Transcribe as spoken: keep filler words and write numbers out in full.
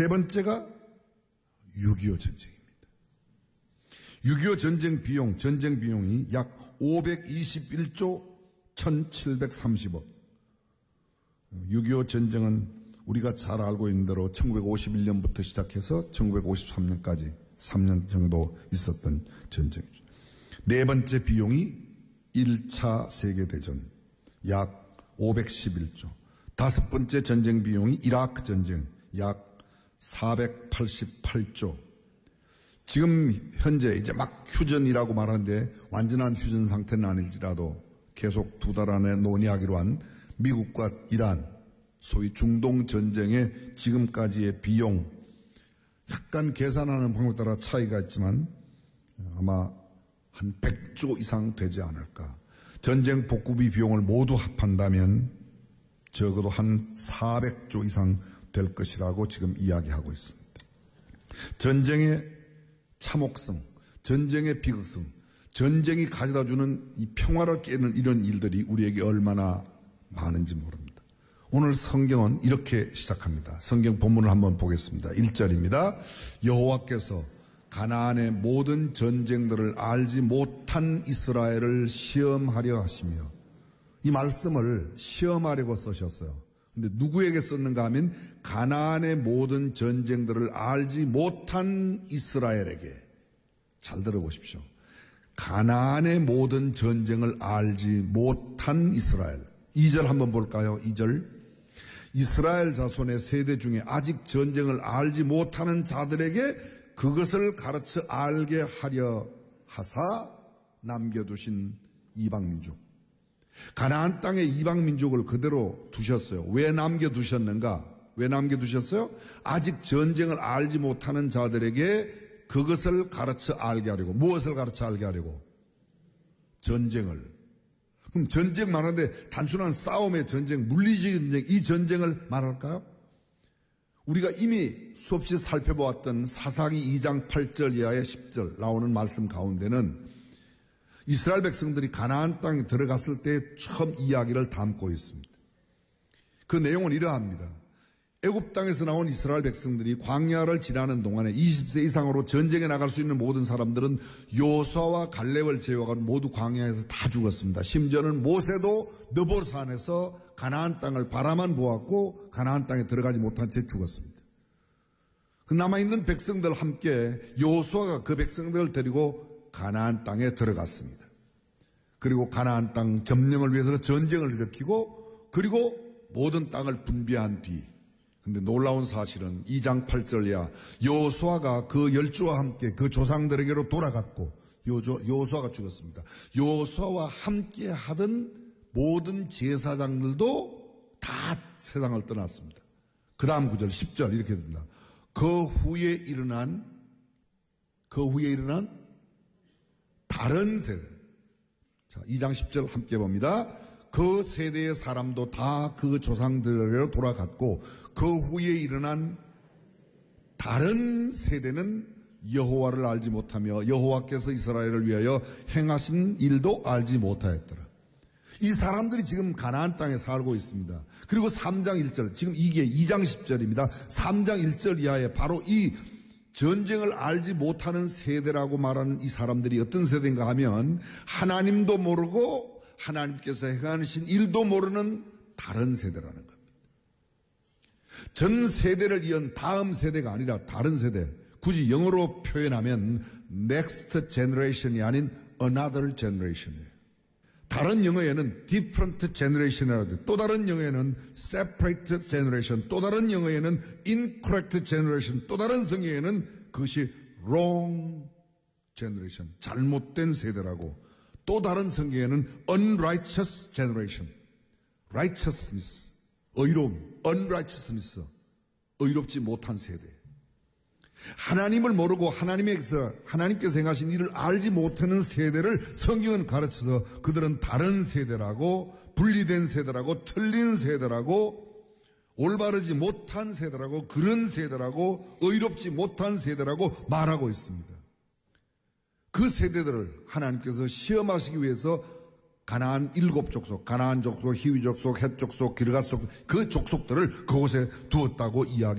세 번째가 육이오 전쟁입니다. 육이오 전쟁 비용, 전쟁 비용이 약 오백이십일조 천칠백삼십억. 육이오 전쟁은 우리가 잘 알고 있는 대로 천구백오십일년부터 시작해서 천구백오십삼년까지 삼 년 정도 있었던 전쟁이죠. 네 번째 비용이 일 차 세계대전 약 오백십일조. 다섯 번째 전쟁 비용이 이라크 전쟁 약 사백팔십팔조. 지금 현재 이제 막 휴전이라고 말하는데 완전한 휴전 상태는 아닐지라도 계속 두 달 안에 논의하기로 한 미국과 이란 소위 중동 전쟁의 지금까지의 비용 약간 계산하는 방법에 따라 차이가 있지만 아마 한 백조 이상 되지 않을까. 전쟁 복구비 비용을 모두 합한다면 적어도 한 사백조 이상 될 것이라고 지금 이야기하고 있습니다. 전쟁의 참혹성, 전쟁의 비극성, 전쟁이 가져다주는 이 평화를 깨는 이런 일들이 우리에게 얼마나 많은지 모릅니다. 오늘 성경은 이렇게 시작합니다. 성경 본문을 한번 보겠습니다. 일 절입니다. 여호와께서 가나안의 모든 전쟁들을 알지 못한 이스라엘을 시험하려 하시며, 이 말씀을 시험하려고 쓰셨어요. 근데 누구에게 썼는가 하면 가나안의 모든 전쟁들을 알지 못한 이스라엘에게. 잘 들어보십시오. 가나안의 모든 전쟁을 알지 못한 이스라엘. 이 절 한번 볼까요? 이 절. 이스라엘 자손의 세대 중에 아직 전쟁을 알지 못하는 자들에게 그것을 가르쳐 알게 하려 하사 남겨두신 이방민족. 가나안 땅의 이방민족을 그대로 두셨어요. 왜 남겨두셨는가? 왜 남겨두셨어요? 아직 전쟁을 알지 못하는 자들에게 그것을 가르쳐 알게 하려고. 무엇을 가르쳐 알게 하려고? 전쟁을. 그럼 전쟁 말하는데 단순한 싸움의 전쟁, 물리적인 전쟁, 이 전쟁을 말할까요? 우리가 이미 수없이 살펴보았던 사사기 이 장 팔 절 이하의 십 절 나오는 말씀 가운데는 이스라엘 백성들이 가나안 땅에 들어갔을 때 처음 이야기를 담고 있습니다. 그 내용은 이러합니다. 애굽 땅에서 나온 이스라엘 백성들이 광야를 지나는 동안에 이십 세 이상으로 전쟁에 나갈 수 있는 모든 사람들은 요수아와 갈렙을 제외하고는 모두 광야에서 다 죽었습니다. 심지어는 모세도 느보산에서 가나안 땅을 바라만 보았고 가나안 땅에 들어가지 못한 채 죽었습니다. 그 남아있는 백성들 함께 요수아가 그 백성들을 데리고 가나안 땅에 들어갔습니다. 그리고 가나안 땅 점령을 위해서 전쟁을 일으키고 그리고 모든 땅을 분배한 뒤, 근데 놀라운 사실은 이 장 팔 절 이하 여호수아가 그 열주와 함께 그 조상들에게로 돌아갔고 여호수아가 죽었습니다. 여호수아와 함께 하던 모든 제사장들도 다 세상을 떠났습니다. 그 다음 구절 십 절 이렇게 됩니다. 그 후에 일어난 그 후에 일어난 다른 세대. 자, 이 장 십 절 함께 봅니다. 그 세대의 사람도 다 그 조상들에게로 돌아갔고 그 후에 일어난 다른 세대는 여호와를 알지 못하며 여호와께서 이스라엘을 위하여 행하신 일도 알지 못하였더라. 이 사람들이 지금 가나안 땅에 살고 있습니다. 그리고 삼 장 일 절, 지금 이게 이 장 십 절입니다. 삼 장 일 절 이하에 바로 이 전쟁을 알지 못하는 세대라고 말하는 이 사람들이 어떤 세대인가 하면 하나님도 모르고 하나님께서 행하신 일도 모르는 다른 세대라는 겁니다. 전 세대를 이은 다음 세대가 아니라 다른 세대. 굳이 영어로 표현하면 next generation이 아닌 another generation이에요. 다른 영어에는 different generation이라고 해요. 또 다른 영어에는 separate generation, 또 다른 영어에는 incorrect generation, 또 다른 성경에는 그것이 wrong generation, 잘못된 세대라고, 또 다른 성경에는 unrighteous generation, righteousness, 의로움, unrighteousness, 의롭지 못한 세대. 하나님을 모르고 하나님께서, 하나님께서 행하신 일을 알지 못하는 세대를 성경은 가르쳐서 그들은 다른 세대라고, 분리된 세대라고, 틀린 세대라고, 올바르지 못한 세대라고, 그런 세대라고, 의롭지 못한 세대라고 말하고 있습니다. 그 세대들을 하나님께서 시험하시기 위해서 가나안 일곱 족속, 가나안 족속, 히위 족속, 헷 족속, 기르가 족속, 그 족속들을 그곳에 두었다고 이야기합니다.